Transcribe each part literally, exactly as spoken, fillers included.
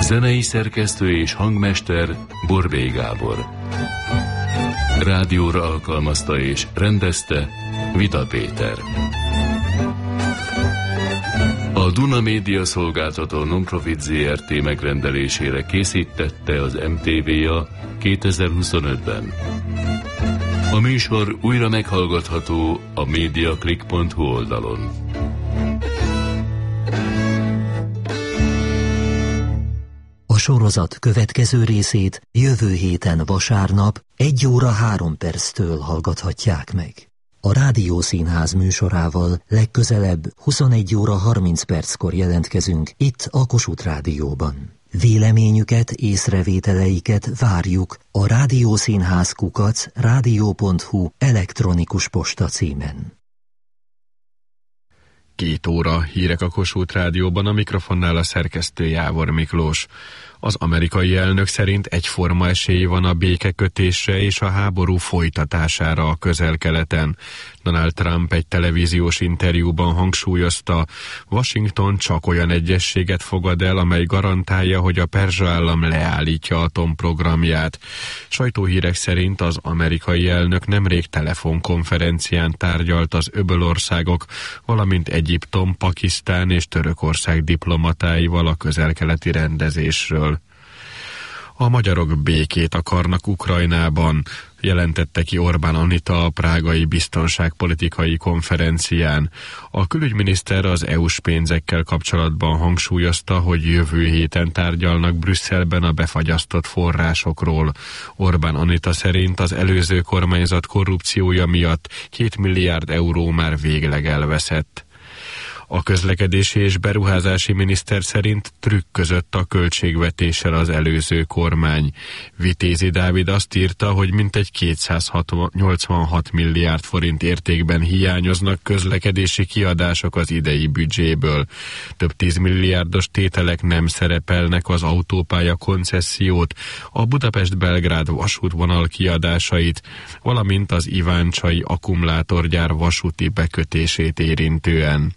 Zenei szerkesztő és hangmester Borbély Gábor. Rádióra alkalmazta és rendezte Vida Péter. A Duna Média Szolgáltató Nonprofit zé er té megrendelésére készítette az em té vé á kétezer-huszonötben. A műsor újra meghallgatható a mediaclick pont hu oldalon. A sorozat következő részét jövő héten vasárnap egy óra három perctől hallgathatják meg. A Rádiószínház műsorával legközelebb huszonegy óra harminc perckor jelentkezünk itt a Kossuth Rádióban. Véleményüket, észrevételeiket várjuk a rádiószínház kukac rádió pont hu elektronikus posta címen. Két óra hírek a Kossuth Rádióban, a mikrofonnál a szerkesztő Jávor Miklós. Az amerikai elnök szerint egyforma esély van a békekötésre és a háború folytatására a Közel-Keleten. Donald Trump egy televíziós interjúban hangsúlyozta, Washington csak olyan egyezséget fogad el, amely garantálja, hogy a perzsa állam leállítja atomprogramját. Sajtóhírek szerint az amerikai elnök nemrég telefonkonferencián tárgyalt az öbölországok, valamint Egyiptom, Pakisztán és Törökország diplomatáival a közel-keleti rendezésről. A magyarok békét akarnak Ukrajnában, jelentette ki Orbán Anita a prágai biztonságpolitikai konferencián. A külügyminiszter az é u-s pénzekkel kapcsolatban hangsúlyozta, hogy jövő héten tárgyalnak Brüsszelben a befagyasztott forrásokról. Orbán Anita szerint az előző kormányzat korrupciója miatt két milliárd euró már végleg elveszett. A közlekedési és beruházási miniszter szerint trükközött a költségvetéssel az előző kormány. Vitézi Dávid azt írta, hogy mintegy kétszáznyolcvanhat milliárd forint értékben hiányoznak közlekedési kiadások az idei büdzséből. Több tízmilliárdos tételek nem szerepelnek az autópálya koncessziót, a Budapest-Belgrád vasútvonal kiadásait, valamint az iváncsai akkumulátorgyár vasúti bekötését érintően.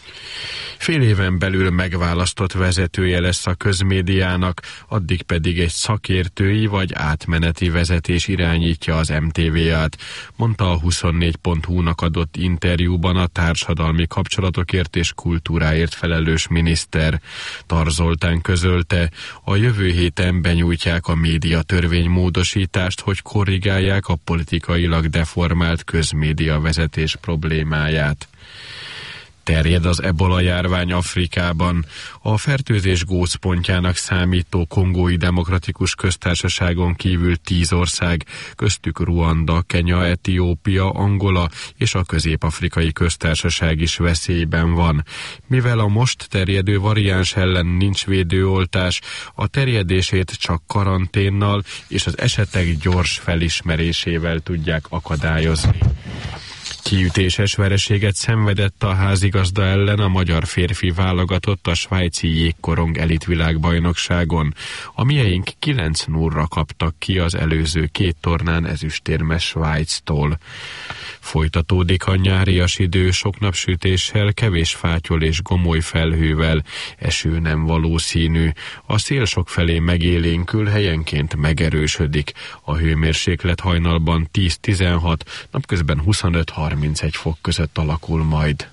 Fél éven belül megválasztott vezetője lesz a közmédiának, addig pedig egy szakértői vagy átmeneti vezetés irányítja az em té vé á-t, mondta a huszonnégy pont hu-nak adott interjúban a társadalmi kapcsolatokért és kultúráért felelős miniszter. Tar Zoltán közölte, a jövő héten benyújtják a média törvénymódosítást, hogy korrigálják a politikailag deformált közmédia vezetés problémáját. Terjed az ebola járvány Afrikában. A fertőzés gócpontjának számító Kongói Demokratikus Köztársaságon kívül tíz ország, köztük Ruanda, Kenya, Etiópia, Angola és a Közép-Afrikai Köztársaság is veszélyben van. Mivel a most terjedő variáns ellen nincs védőoltás, a terjedését csak karanténnal és az esetek gyors felismerésével tudják akadályozni. Kiütéses vereséget szenvedett a házigazda ellen a magyar férfi válogatott a svájci jégkorong elitvilágbajnokságon. A mieink kilenc nullra kaptak ki az előző két tornán ezüstérmes Svájctól. Folytatódik a nyárias idő sok napsütéssel, kevés fátyol és gomoly felhővel, eső nem valószínű. A szél sokfelé megélénkül, helyenként megerősödik. A hőmérséklet hajnalban tíz-tizenhat, napközben huszonöt-harmincegy fok között alakul majd.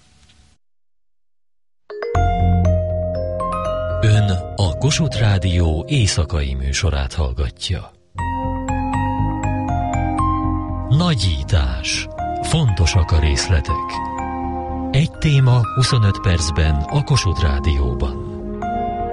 Ön a Kossuth Rádió éjszakai műsorát hallgatja. Nagyítás. Fontosak a részletek. Egy téma huszonöt percben a Kossuth Rádióban.